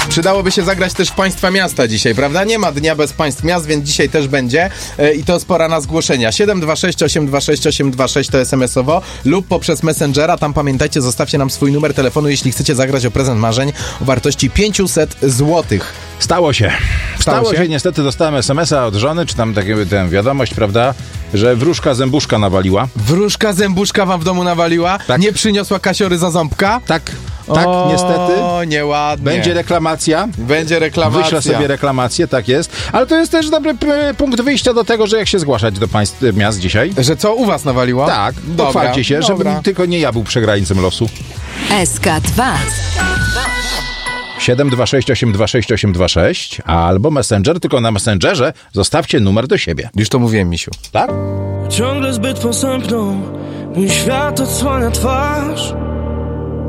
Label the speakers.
Speaker 1: Przydałoby się zagrać też w państwa miasta dzisiaj, prawda? Nie ma dnia bez państw miast, więc dzisiaj też będzie i to spora na zgłoszenia. 726 826 826 to SMS-owo lub poprzez Messengera. Tam pamiętajcie, zostawcie nam swój numer telefonu, jeśli chcecie zagrać o prezent marzeń o wartości 500 złotych.
Speaker 2: Stało się, niestety dostałem SMS-a od żony, czy tam tę wiadomość, prawda, że wróżka zębuszka nawaliła.
Speaker 1: Wróżka zębuszka wam w domu nawaliła?
Speaker 2: Tak.
Speaker 1: Nie przyniosła kasiory za ząbka?
Speaker 2: Tak, niestety.
Speaker 1: O, nieładnie.
Speaker 2: Będzie reklamacja. Wyślę sobie reklamację, tak jest. Ale to jest też dobry punkt wyjścia do tego, że jak się zgłaszać do państw miast dzisiaj.
Speaker 1: Że co, u was nawaliło?
Speaker 2: Tak, pochwalcie się, żeby tylko nie ja był przegrańcem losu.
Speaker 3: SK2
Speaker 2: 726 826 826 albo Messenger, tylko na Messengerze zostawcie numer do siebie.
Speaker 1: Już to mówiłem, misiu.
Speaker 2: Tak?
Speaker 4: Ciągle zbyt posępną mój świat odsłania twarz.